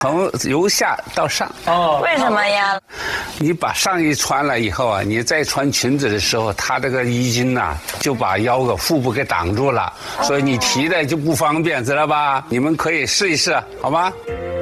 从由下到上。 为什么呀？ 你把上衣穿了以后啊，你再穿裙子的时候，它这个衣襟呐，就把腰和腹部给挡住了，所以你提的就不方便，知道吧？你们可以试一试，好吗？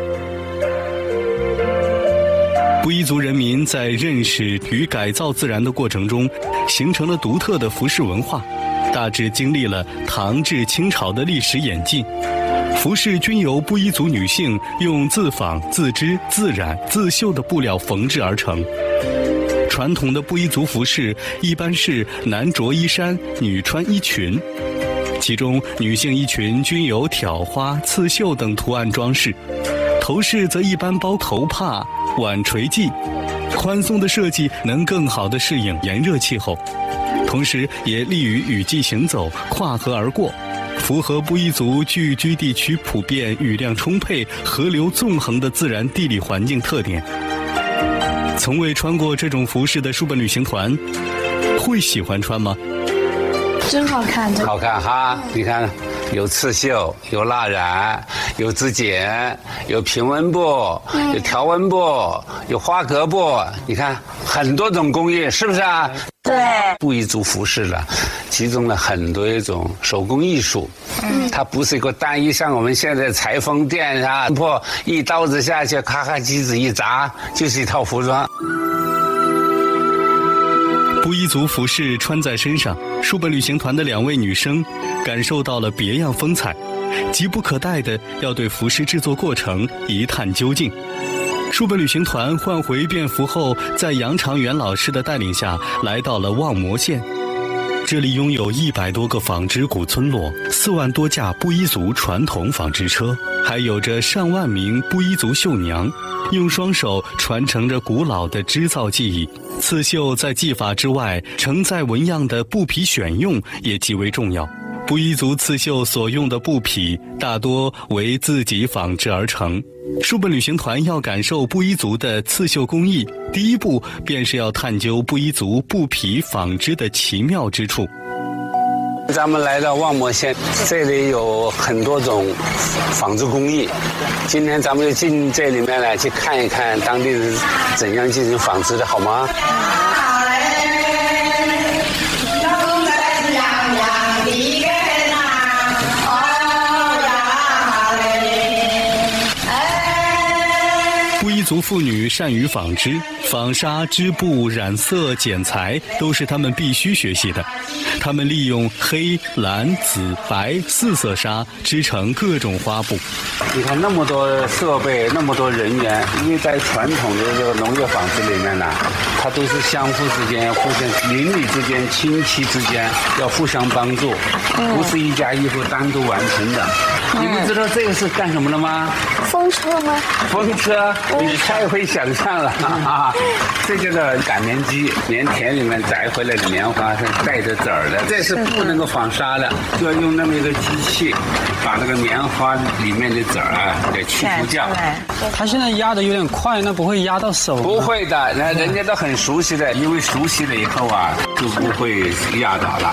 布依族人民在认识与改造自然的过程中，形成了独特的服饰文化，大致经历了唐至清朝的历史演进。服饰均由布依族女性用自纺、自织、自染、自绣的布料缝制而成。传统的布依族服饰一般是男着衣衫，女穿衣裙，其中女性衣裙均有挑花、刺绣等图案装饰，头饰则一般包头帕、挽垂髻，宽松的设计能更好地适应炎热气候，同时也利于雨季行走、跨河而过，符合布依族聚居地区普遍雨量充沛、河流纵横的自然地理环境特点。从未穿过这种服饰的书本旅行团，会喜欢穿吗？ 真好看， 好看哈！你看，有刺绣，有蜡染，有织剪，有平纹布，有条纹布，有花格布，你看很多种工艺，是不是啊？ 对， 布依族服饰了，集中了很多一种手工艺术。它不是一个单一，像我们现在裁缝店啊，破一刀子下去，咔咔机子一砸，就是一套服装。 布依族服饰穿在身上，书本旅行团的2位女生感受到了别样风采，急不可待地要对服饰制作过程一探究竟。书本旅行团换回便服后，在杨长元老师的带领下，来到了望摩县。这里拥有100多个纺织古村落，4万多架布依族传统纺织车，还有着上万名布依族绣娘，用双手传承着古老的织造技艺。刺绣在技法之外，承载纹样的布匹选用也极为重要。布依族刺绣所用的布匹大多为自己纺织而成。书本旅行团要感受布依族的刺绣工艺，第一步便是要探究布依族布匹纺织的奇妙之处。 咱们来到望摩县，这里有很多种纺织工艺。今天咱们就进这里面来去看一看当地是怎样进行纺织的，好吗？ 布依族妇女善于纺织，纺纱、织布、染色、剪裁都是她们必须学习的。她们利用黑、蓝、紫、白4色纱织成各种花布。 你看那么多设备，那么多人员，因为在传统的这个农业纺织里面呢，它都是相互之间、互相邻里之间、亲戚之间要互相帮助，不是一家衣服单独完成的。你们知道这个是干什么的吗？ 风车吗？ 风车，你太会想象了啊！这叫做擀棉机，棉田里面摘回来的棉花是带着籽儿的，这是不能够纺纱的，就要用那么一个机器，把那个棉花里面的籽儿啊给去除掉。 他现在压的有点快，那不会压到手吗？ 不会的，那人家都很熟悉的，因为熟悉了以后啊，就不会压倒了。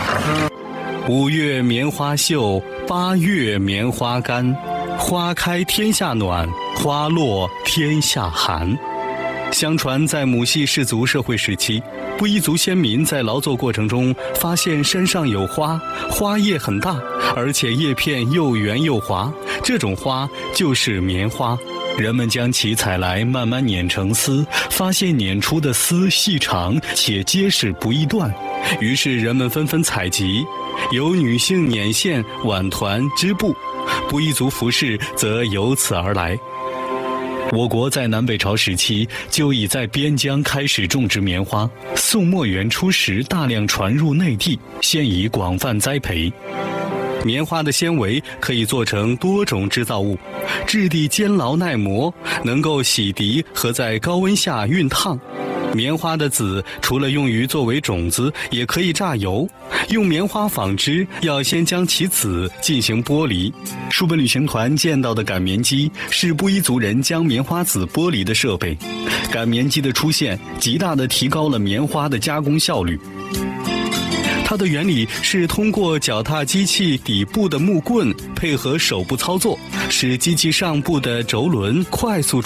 5月棉花秀，8月棉花干，花开天下暖，花落天下寒。相传在母系氏族社会时期，布依族先民在劳作过程中发现山上有花，花叶很大，而且叶片又圆又滑，这种花就是棉花。人们将其采来慢慢碾成丝，发现碾出的丝细长且结实不易断，于是人们纷纷采集，由女性捻线、挽团、织布，布依族服饰则由此而来。我国在南北朝时期就已在边疆开始种植棉花，宋末元初时大量传入内地，现已广泛栽培。棉花的纤维可以做成多种制造物，质地坚牢耐磨，能够洗涤和在高温下熨烫。棉花的籽除了用于作为种子，也可以榨油。用棉花纺织要先将其籽进行剥离。书本旅行团见到的擀棉机是布依族人将棉花籽剥离的设备。擀棉机的出现极大地提高了棉花的加工效率。它它的原理是通过脚踏机器底部的木棍配合手部操作，使机器上部的轴轮快速